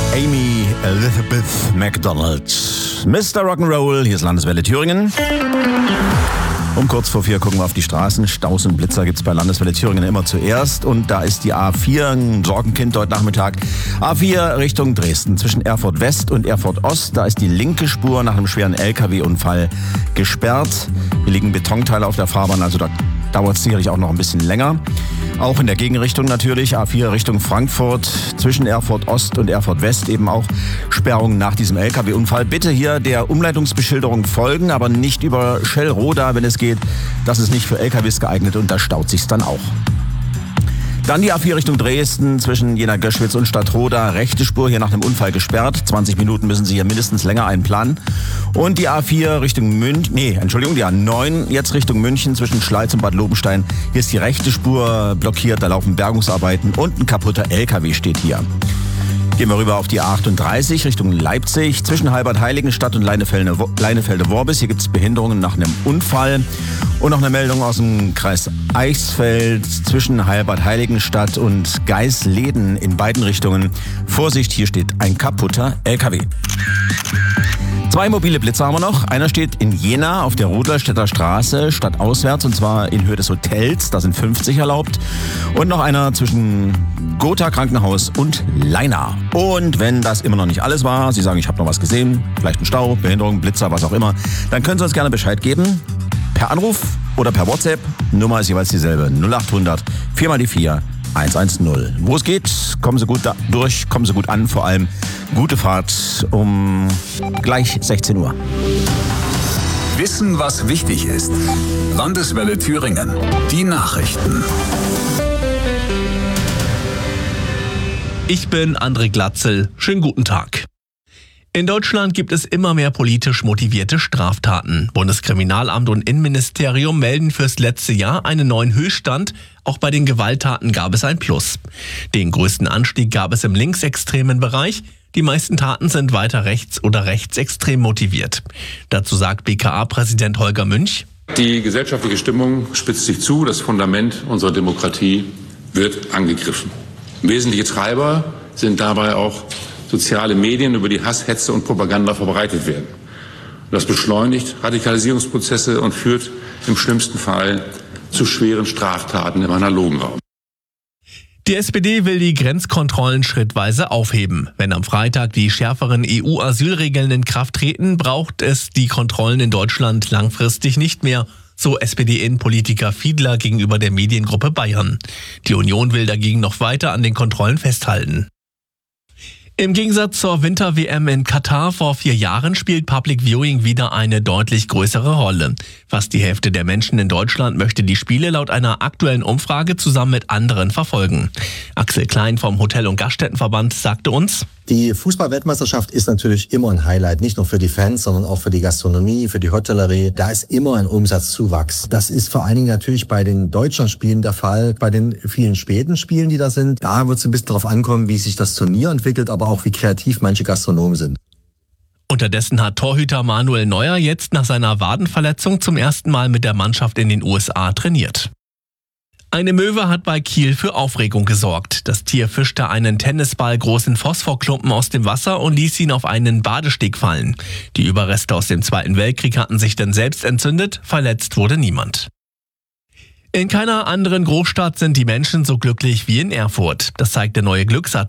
Amy Elizabeth McDonald. Mr. Rock'n'Roll, hier ist Landeswelle Thüringen. Um kurz vor 4 gucken wir auf die Straßen. Staus und Blitzer gibt's bei Landeswelle Thüringen immer zuerst. Und da ist die A4 ein Sorgenkind heute Nachmittag. A4 Richtung Dresden zwischen Erfurt West und Erfurt Ost. Da ist die linke Spur nach einem schweren LKW-Unfall gesperrt. Hier liegen Betonteile auf der Fahrbahn, also da dauert es sicherlich auch noch ein bisschen länger. Auch in der Gegenrichtung natürlich, A4 Richtung Frankfurt, zwischen Erfurt Ost und Erfurt West eben auch Sperrungen nach diesem LKW-Unfall. Bitte hier der Umleitungsbeschilderung folgen, aber nicht über Schellroda, wenn es geht. Das ist nicht für LKWs geeignet und da staut sich's dann auch. Dann die A4 Richtung Dresden zwischen Jena-Göschwitz und Stadtroda. Rechte Spur hier nach einem Unfall gesperrt. 20 Minuten müssen Sie hier mindestens länger einplanen. Und die A4 Richtung die A9 jetzt Richtung München zwischen Schleiz und Bad Lobenstein. Hier ist die rechte Spur blockiert, da laufen Bergungsarbeiten und ein kaputter LKW steht hier. Gehen wir rüber auf die A38 Richtung Leipzig zwischen Halbert-Heiligenstadt und Leinefelde-Worbis. Hier gibt es Behinderungen nach einem Unfall. Und noch eine Meldung aus dem Kreis Eichsfeld zwischen Halbert-Heiligenstadt und Geisleden in beiden Richtungen. Vorsicht, hier steht ein kaputter LKW. 2 mobile Blitzer haben wir noch. Einer steht in Jena auf der Rudlerstädter Straße, stadtauswärts, und zwar in Höhe des Hotels. Da sind 50 erlaubt. Und noch einer zwischen Gotha Krankenhaus und Leina. Und wenn das immer noch nicht alles war, Sie sagen, ich habe noch was gesehen, vielleicht ein Stau, Behinderung, Blitzer, was auch immer, dann können Sie uns gerne Bescheid geben. Per Anruf oder per WhatsApp. Nummer ist jeweils dieselbe. 0800 4 mal die 4 110. Wo es geht, kommen Sie gut durch, kommen Sie gut an. Vor allem gute Fahrt um gleich 16 Uhr. Wissen, was wichtig ist. Landeswelle Thüringen. Die Nachrichten. Ich bin André Glatzel. Schönen guten Tag. In Deutschland gibt es immer mehr politisch motivierte Straftaten. Bundeskriminalamt und Innenministerium melden fürs letzte Jahr einen neuen Höchststand. Auch bei den Gewalttaten gab es ein Plus. Den größten Anstieg gab es im linksextremen Bereich. Die meisten Taten sind weiter rechts oder rechtsextrem motiviert. Dazu sagt BKA-Präsident Holger Münch: Die gesellschaftliche Stimmung spitzt sich zu. Das Fundament unserer Demokratie wird angegriffen. Wesentliche Treiber sind dabei auch soziale Medien, über die Hass, Hetze und Propaganda verbreitet werden. Das beschleunigt Radikalisierungsprozesse und führt im schlimmsten Fall zu schweren Straftaten im analogen Raum. Die SPD will die Grenzkontrollen schrittweise aufheben. Wenn am Freitag die schärferen EU-Asylregeln in Kraft treten, braucht es die Kontrollen in Deutschland langfristig nicht mehr, so SPD-Innenpolitiker Fiedler gegenüber der Mediengruppe Bayern. Die Union will dagegen noch weiter an den Kontrollen festhalten. Im Gegensatz zur Winter-WM in Katar vor 4 Jahren spielt Public Viewing wieder eine deutlich größere Rolle. Fast die Hälfte der Menschen in Deutschland möchte die Spiele laut einer aktuellen Umfrage zusammen mit anderen verfolgen. Axel Klein vom Hotel- und Gaststättenverband sagte uns: Die Fußball-Weltmeisterschaft ist natürlich immer ein Highlight, nicht nur für die Fans, sondern auch für die Gastronomie, für die Hotellerie. Da ist immer ein Umsatzzuwachs. Das ist vor allen Dingen natürlich bei den Deutschlandspielen der Fall. Bei den vielen späten Spielen, die da sind, da wird es ein bisschen darauf ankommen, wie sich das Turnier entwickelt, aber auch wie kreativ manche Gastronomen sind. Unterdessen hat Torhüter Manuel Neuer jetzt nach seiner Wadenverletzung zum ersten Mal mit der Mannschaft in den USA trainiert. Eine Möwe hat bei Kiel für Aufregung gesorgt. Das Tier fischte einen tennisballgroßen Phosphorklumpen aus dem Wasser und ließ ihn auf einen Badesteg fallen. Die Überreste aus dem Zweiten Weltkrieg hatten sich dann selbst entzündet, verletzt wurde niemand. In keiner anderen Großstadt sind die Menschen so glücklich wie in Erfurt. Das zeigt der neue Glücksatlas.